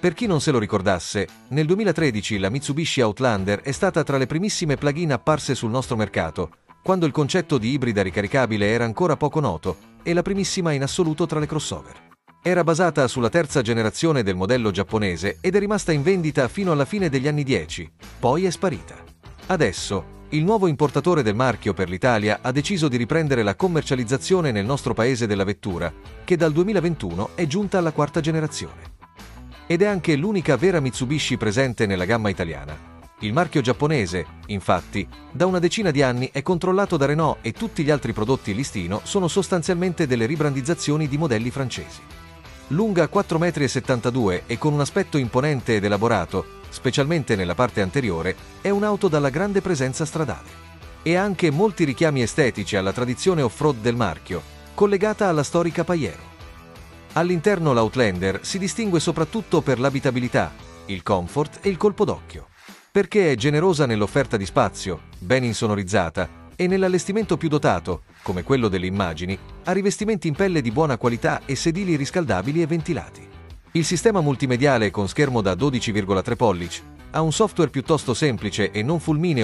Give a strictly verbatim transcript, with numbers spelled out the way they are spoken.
Per chi non se lo ricordasse, nel duemilatredici la Mitsubishi Outlander è stata tra le primissime plug-in apparse sul nostro mercato, quando il concetto di ibrida ricaricabile era ancora poco noto e la primissima in assoluto tra le crossover. Era basata sulla terza generazione del modello giapponese ed è rimasta in vendita fino alla fine degli anni dieci, poi è sparita. Adesso, il nuovo importatore del marchio per l'Italia ha deciso di riprendere la commercializzazione nel nostro paese della vettura, che dal duemilaventuno è giunta alla quarta generazione. Ed è anche l'unica vera Mitsubishi presente nella gamma italiana. Il marchio giapponese, infatti, da una decina di anni è controllato da Renault e tutti gli altri prodotti listino sono sostanzialmente delle ribrandizzazioni di modelli francesi. Lunga quattro virgola settantadue metri e con un aspetto imponente ed elaborato, specialmente nella parte anteriore, è un'auto dalla grande presenza stradale. E ha anche molti richiami estetici alla tradizione off-road del marchio, collegata alla storica Pajero. All'interno l'Outlander si distingue soprattutto per l'abitabilità, il comfort e il colpo d'occhio, perché è generosa nell'offerta di spazio, ben insonorizzata, e nell'allestimento più dotato, come quello delle immagini, ha rivestimenti in pelle di buona qualità e sedili riscaldabili e ventilati. Il sistema multimediale con schermo da dodici virgola tre pollici ha un software piuttosto semplice e non fulmineo